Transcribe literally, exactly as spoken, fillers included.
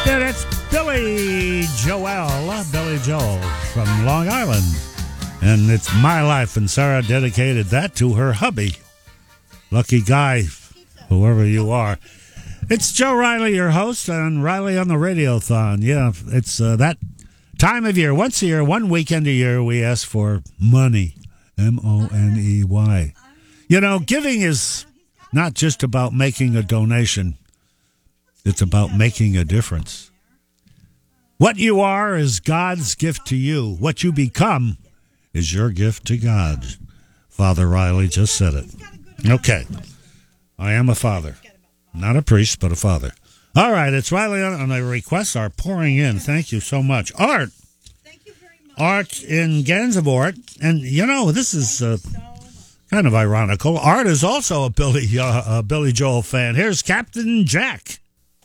Yeah, that's Billy Joel, Billy Joel from Long Island. And it's My Life, and Sarah dedicated that to her hubby. Lucky guy, whoever you are. It's Joe Riley, your host, on Riley on the Radiothon. Yeah, it's uh, that time of year. Once a year, one weekend a year, we ask for money. M O N E Y. You know, giving is not just about making a donation. It's about making a difference. What you are is God's gift to you. What you become is your gift to God. Father Riley just said it. Okay. I am a father. Not a priest, but a father. All right, it's Riley, and the requests are pouring in. Thank you so much. Art. Thank you very much. Art in Gansevoort. And, you know, this is uh, kind of ironical. Art is also a Billy, uh, a Billy Joel fan. Here's Captain Jack.